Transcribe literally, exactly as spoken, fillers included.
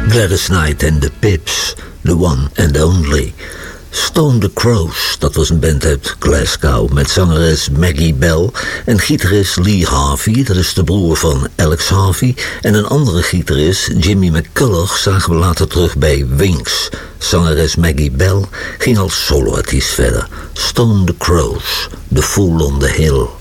Gladys Knight en The Pips, The One and Only. Stone the Crows, dat was een band uit Glasgow met zangeres Maggie Bell en gitarist Lee Harvey, dat is de broer van Alex Harvey, en een andere gitarist, Jimmy McCulloch, zagen we later terug bij Wings. Zangeres Maggie Bell ging als soloartiest verder. Stone the Crows, The Fool on the Hill.